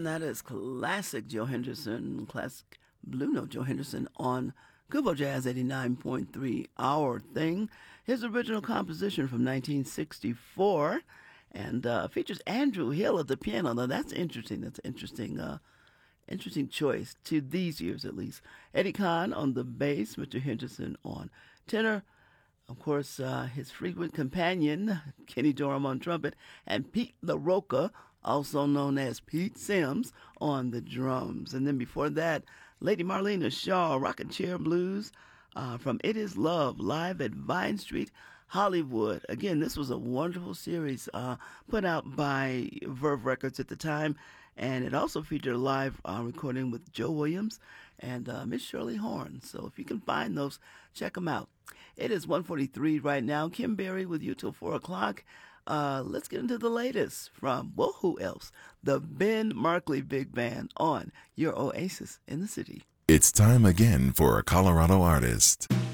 and that is classic Joe Henderson, classic Blue Note Joe Henderson on Kubo Jazz 89.3 Our Thing. His original composition from 1964 and features Andrew Hill at the piano. Now that's interesting. That's an interesting choice to these years at least. Eddie Kahn on the bass, Mr. Henderson on tenor. Of course, his frequent companion, Kenny Dorham on trumpet, and Pete LaRocca, also known as Pete Sims, on the drums. And then before that, Lady Marlena Shaw, Rockin' Chair Blues from It Is Love, live at Vine Street, Hollywood. Again, this was a wonderful series put out by Verve Records at the time, and it also featured a live recording with Joe Williams and Miss Shirley Horn. So if you can find those, check them out. It is 1:43 right now. Kim Berry with you till 4 o'clock. Let's get into the latest from, well, who else? The Ben Markley Big Band on your Oasis in the City. It's time again for a Colorado artist.